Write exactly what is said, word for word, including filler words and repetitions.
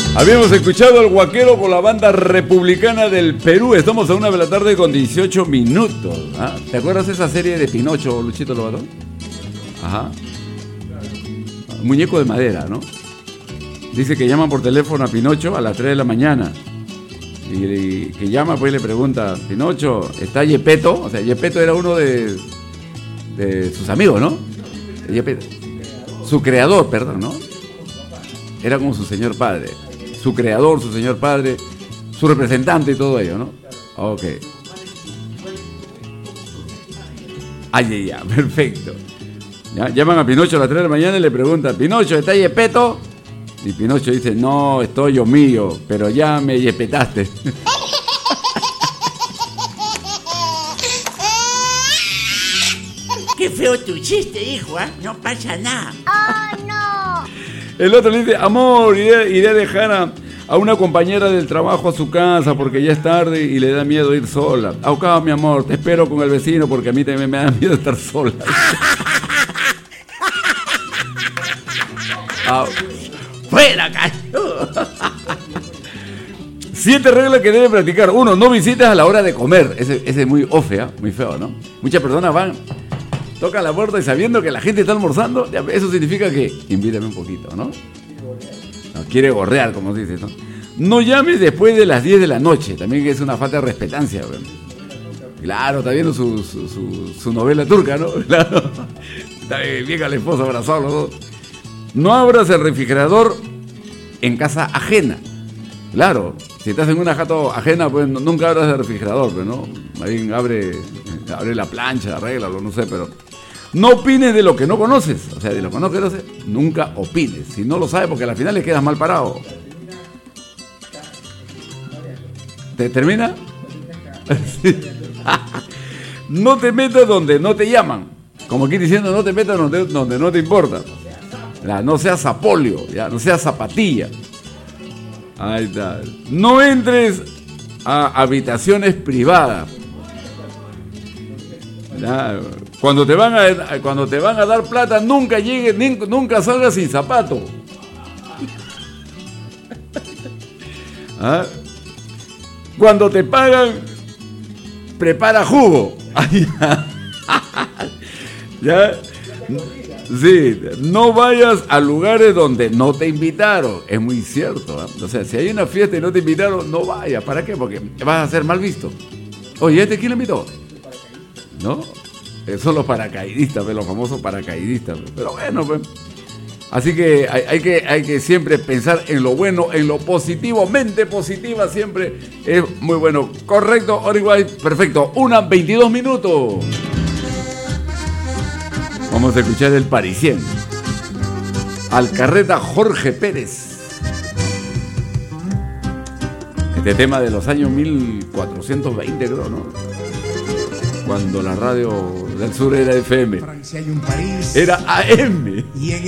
Habíamos escuchado al Guaquero con la banda republicana del Perú. Estamos a una de la tarde con dieciocho minutos. ¿Ah? ¿Te acuerdas de esa serie de Pinocho, Luchito Lobato? Ajá. Muñeco de madera, ¿no? Dice que llaman por teléfono a Pinocho a las tres de la mañana. Y, y que llama, pues le pregunta, Pinocho, ¿está Yepeto? O sea, Yepeto era uno de, de sus amigos, ¿no? Yepeto. Su creador, perdón, ¿no? Era como su señor padre. Su creador, su señor padre, su representante y todo ello, ¿no? Ok. Ay, ya, perfecto. ¿Ya? Llaman a Pinocho a las tres de la mañana y le preguntan, Pinocho, ¿está Yepeto? Y Pinocho dice, no, estoy yo mío, pero ya me yepetaste. Qué feo tu chiste, hijo, ¿eh? No pasa nada. ¡Oh, no! El otro le dice, amor, iré, iré a dejar a, a una compañera del trabajo a su casa porque ya es tarde y le da miedo ir sola. Acá, mi amor, te espero con el vecino porque a mí también me da miedo estar sola. Ah, ¡Fuera, cachudo! siete reglas que debe practicar. Uno, no visites a la hora de comer. Ese, ese es muy ofe, ¿eh? Muy feo, ¿no? Muchas personas van, tocan la puerta y sabiendo que la gente está almorzando, eso significa que invítame un poquito, ¿no? No quiere gorrear, como se dice, ¿no? No llames después de las diez de la noche. También es una falta de respetancia, ¿verdad? Claro, está viendo su, su, su, su novela turca, ¿no? Claro. Está bien al esposo abrazado los dos. No abras el refrigerador en casa ajena. Claro, si estás en una jato ajena, pues nunca abras el refrigerador, pues, ¿no? Ahí abre, abre la plancha, arréglalo, no sé, pero no opines de lo que no conoces. O sea, de lo que no conoces, nunca opines. Si no lo sabes, porque al final le quedas mal parado. ¿Te termina? Sí. No te metas donde no te llaman. Como aquí diciendo, no te metas donde, donde no te importa. Ya, no seas zapolio, ya, no seas zapatilla. Ahí está. No entres a habitaciones privadas. Ya, cuando te van a cuando te van a dar plata, nunca llegues, ni, nunca salgas sin zapato. ¿Ah? Cuando te pagan, prepara jugo. ¿Ya? Sí, no vayas a lugares donde no te invitaron. Es muy cierto, ¿eh? O sea, si hay una fiesta y no te invitaron, no vayas. ¿Para qué? Porque vas a ser mal visto. Oye, ¿este quién le invitó? ¿No? Son los paracaidistas, los famosos paracaidistas. Pero bueno, pues. Así que hay, hay que hay que siempre pensar en lo bueno, en lo positivo. Mente positiva siempre es muy bueno. Correcto, Oriway, perfecto. Una veintidós minutos. Vamos a escuchar el Parisien. Alcarreta Jorge Pérez. Este tema de los años mil cuatrocientos veinte, creo, ¿no? Cuando la radio del sur era F M. Era A M.